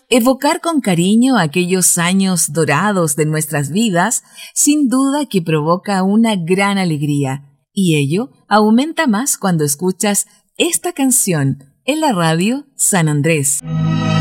Evocar con cariño aquellos años dorados de nuestras vidas, sin duda que provoca una gran alegría, y ello aumenta más cuando escuchas esta canción en la radio San Andrés.